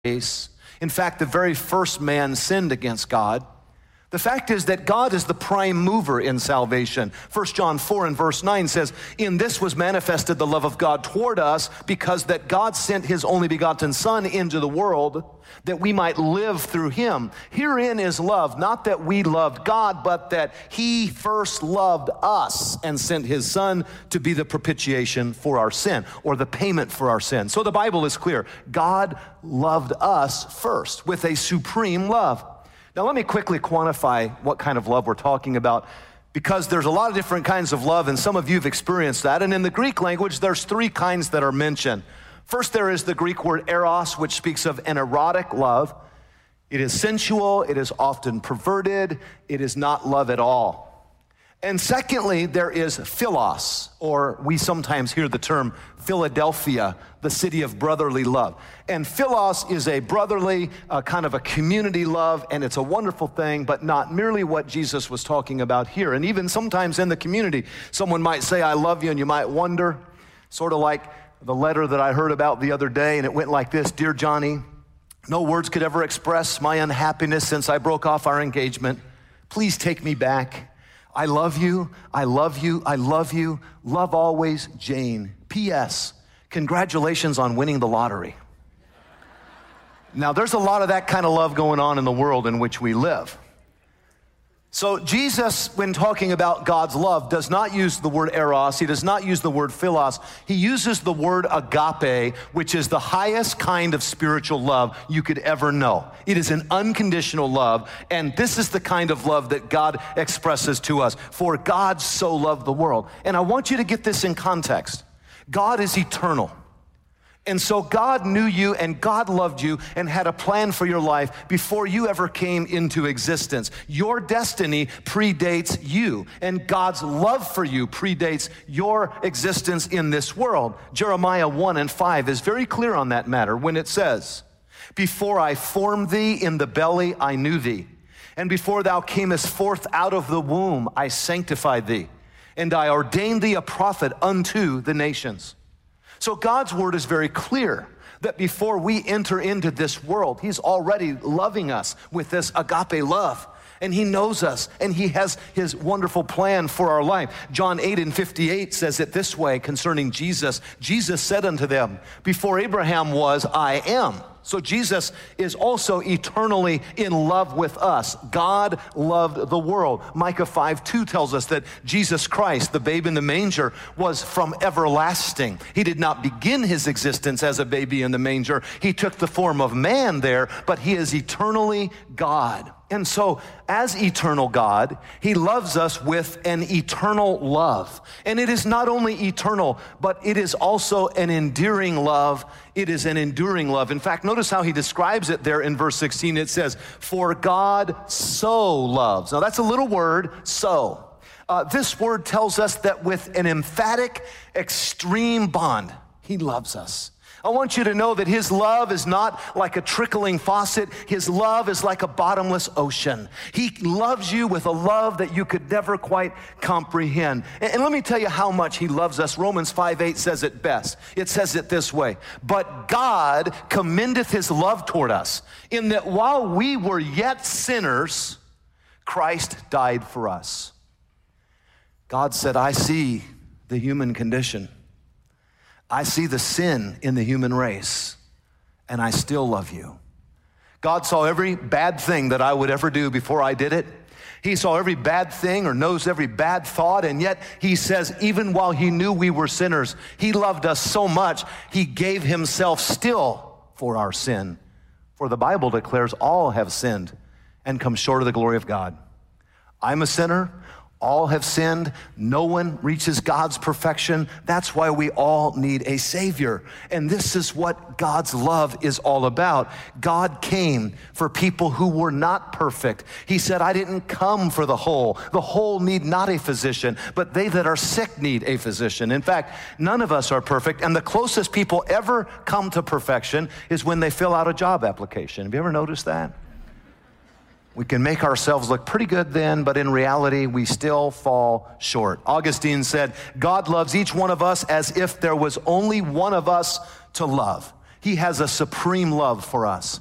grace. In fact, the very first man sinned against God. The fact is that God is the prime mover in salvation. 1 John 4 and verse 9 says, "In this was manifested the love of God toward us, because that God sent his only begotten Son into the world, that we might live through him. Herein is love, not that we loved God, but that he first loved us and sent his Son to be the propitiation for our sin," or the payment for our sin. So the Bible is clear. God loved us first with a supreme love. Now, let me quickly quantify what kind of love we're talking about, because there's a lot of different kinds of love, and some of you have experienced that. And in the Greek language, there's three kinds that are mentioned. First, there is the Greek word eros, which speaks of an erotic love. It is sensual, it is often perverted, it is not love at all. And secondly, there is philos, or we sometimes hear the term Philadelphia, the city of brotherly love. And philos is a brotherly, kind of a community love, and it's a wonderful thing, but not merely what Jesus was talking about here. And even sometimes in the community, someone might say, "I love you," and you might wonder, sort of like the letter that I heard about the other day, and it went like this: "Dear Johnny, no words could ever express my unhappiness since I broke off our engagement. Please take me back. I love you, I love you, I love you. Love always, Jane. P.S. Congratulations on winning the lottery." Now, there's a lot of that kind of love going on in the world in which we live. So Jesus, when talking about God's love, does not use the word eros. He does not use the word philos. He uses the word agape, which is the highest kind of spiritual love you could ever know. It is an unconditional love, and this is the kind of love that God expresses to us. For God so loved the world. And I want you to get this in context. God is eternal. And so God knew you and God loved you and had a plan for your life before you ever came into existence. Your destiny predates you, and God's love for you predates your existence in this world. Jeremiah 1 and 5 is very clear on that matter when it says, "Before I formed thee in the belly, I knew thee. And before thou camest forth out of the womb, I sanctified thee. And I ordained thee a prophet unto the nations." So God's word is very clear that before we enter into this world, he's already loving us with this agape love. And he knows us, and he has his wonderful plan for our life. John 8 and 58 says it this way concerning Jesus. Jesus said unto them, "Before Abraham was, I am." So Jesus is also eternally in love with us. God loved the world. Micah 5:2 tells us that Jesus Christ, the babe in the manger, was from everlasting. He did not begin his existence as a baby in the manger. He took the form of man there, but he is eternally God. And so, as eternal God, he loves us with an eternal love. And it is not only eternal, but it is also an endearing love. It is an enduring love. In fact, notice how he describes it there in verse 16. It says, "For God so loves." Now, that's a little word, so. This word tells us that with an emphatic, extreme bond, he loves us. I want you to know that his love is not like a trickling faucet. His love is like a bottomless ocean. He loves you with a love that you could never quite comprehend. And let me tell you how much he loves us. Romans 5:8 says it best. It says it this way: "But God commendeth his love toward us, in that while we were yet sinners, Christ died for us." God said, "I see the human condition. I see the sin in the human race, and I still love you." God saw every bad thing that I would ever do before I did it. He saw every bad thing or knows every bad thought, and yet he says, even while he knew we were sinners, he loved us so much, he gave himself still for our sin. For the Bible declares all have sinned and come short of the glory of God. I'm a sinner. All have sinned. No one reaches God's perfection. That's why we all need a Savior. And this is what God's love is all about. God came for people who were not perfect. He said, "I didn't come for the whole. The whole need not a physician, but they that are sick need a physician." In fact, none of us are perfect, and the closest people ever come to perfection is when they fill out a job application. Have you ever noticed that? We can make ourselves look pretty good then, but in reality, we still fall short. Augustine said, "God loves each one of us as if there was only one of us to love. He has a supreme love for us.